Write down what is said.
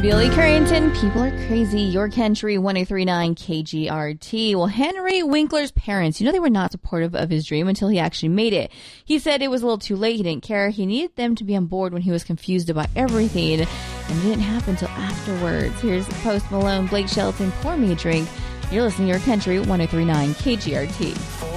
Billy Currington, people are crazy. Your Country 1039 KGRT. Well, Henry Winkler's parents, they were not supportive of his dream until he actually made it. He said it was a little too late. He didn't care. He needed them to be on board when he was confused about everything. And it didn't happen until afterwards. Here's Post Malone, Blake Shelton, Pour Me a Drink. You're listening to Your Country 1039 KGRT.